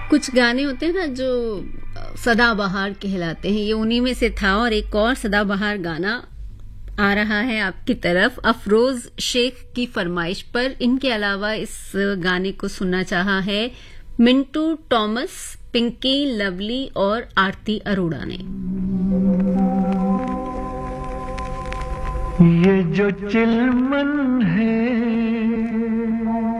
कुछ गाने होते हैं ना जो सदाबहार कहलाते हैं, ये उन्हीं में से था। और एक और सदाबहार गाना आ रहा है आपकी तरफ अफरोज शेख की फरमाइश पर। इनके अलावा इस गाने को सुनना चाहा है मिंटू टॉमस, पिंकी लवली और आरती अरोड़ा ने। ये जो चिलमन है